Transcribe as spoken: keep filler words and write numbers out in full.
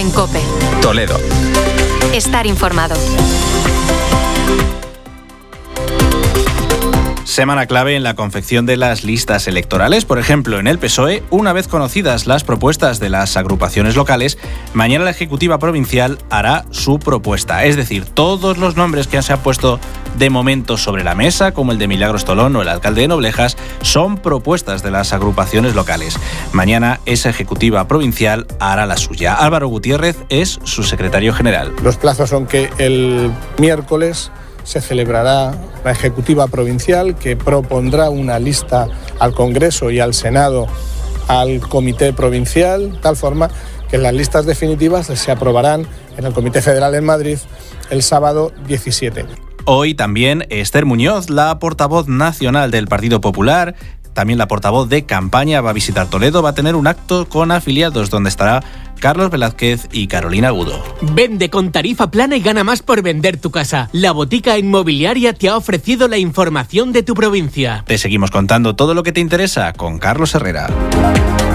En COPE. Toledo. Estar informado. Semana clave en la confección de las listas electorales. Por ejemplo, en el P S O E, una vez conocidas las propuestas de las agrupaciones locales, mañana la Ejecutiva Provincial hará su propuesta. Es decir, todos los nombres que se han puesto de momento sobre la mesa, como el de Milagros Tolón o el alcalde de Noblejas, son propuestas de las agrupaciones locales. Mañana esa Ejecutiva Provincial hará la suya. Álvaro Gutiérrez es su secretario general. Los plazos son que el miércoles se celebrará la Ejecutiva Provincial, que propondrá una lista al Congreso y al Senado, al Comité Provincial, tal forma que las listas definitivas se aprobarán en el Comité Federal en Madrid el sábado diecisiete. Hoy también Esther Muñoz, la portavoz nacional del Partido Popular, también la portavoz de campaña, va a visitar Toledo, va a tener un acto con afiliados donde estará Carlos Velázquez y Carolina Agudo. Vende con tarifa plana y gana más por vender tu casa. La Botica Inmobiliaria te ha ofrecido la información de tu provincia. Te seguimos contando todo lo que te interesa con Carlos Herrera.